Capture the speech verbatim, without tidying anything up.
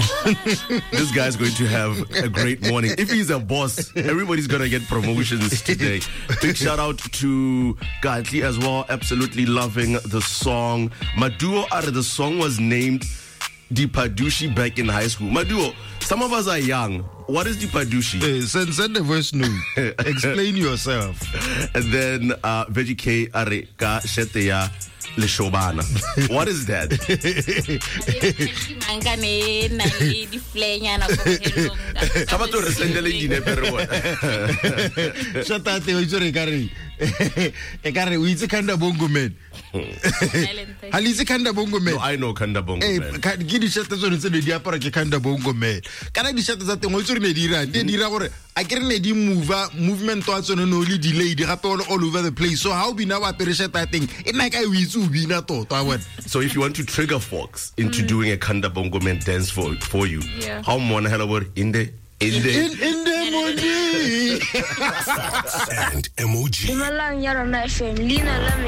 This guy's going to have a great morning. If he's a boss, everybody's going to get promotions today. Big shout out to Gatli as well. Absolutely loving the song. Maduo, the song was named Dipadushi back in high school. Maduo, some of us are young. What is Dipadushi? Hey, send, send the voice note. Explain yourself. And then uh, Veggie K Are Ka Sheteya Leshobana. What is that? Shut up, Ekare. Ekare, we it's Kanda Bongo man. Alizi Kanda Bongo man. No, I know Kanda Bongo man. Hey, give the shutters on the diapara Kanda Bongo man. Can I be shutters at the Motor Nedira? Nedira, I can need move movement towards on only delay, the rapport all over the place. So, how be now I perish that thing? It like I will be not thought. So, if you want to trigger Fox into mm. doing a Kanda Bongo man dance for for you, yeah. how one hell of word in the in the in, in the emoji and emoji.